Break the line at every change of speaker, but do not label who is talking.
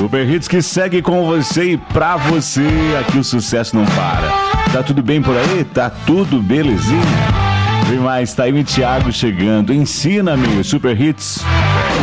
Super Hits que segue com você e pra você. Aqui o sucesso não para. Tá tudo bem por aí? Tá tudo belezinha? Vem mais, Taime e Thiago chegando. Ensina-me, Super Hits.